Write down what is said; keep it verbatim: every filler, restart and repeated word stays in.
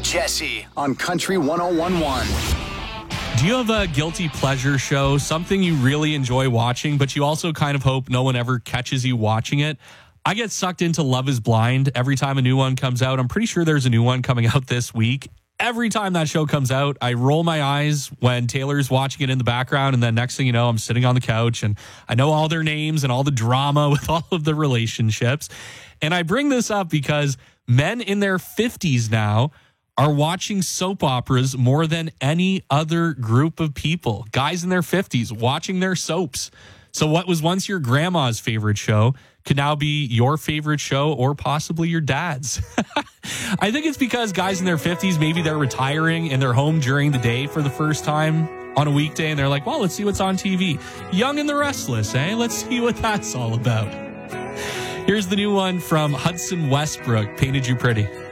Jesse on Country one oh one point one. Do you have a guilty pleasure show, something you really enjoy watching, but you also kind of hope no one ever catches you watching it? I get sucked into Love is Blind every time a new one comes out. I'm pretty sure there's a new one coming out this week. Every time that show comes out, I roll my eyes when Taylor's watching it in the background, and then next thing you know, I'm sitting on the couch and I know all their names and all the drama with all of the relationships. And I bring this up because men in their fifties now are watching soap operas more than any other group of people. Guys in their fifties watching their soaps. So what was once your grandma's favorite show could now be your favorite show or possibly your dad's. I think it's because guys in their fifties, maybe they're retiring and they're home during the day for the first time on a weekday, and they're like, well, let's see what's on T V. Young and the Restless, eh? Let's see what that's all about. Here's the new one from Hudson Westbrook, Painted You Pretty.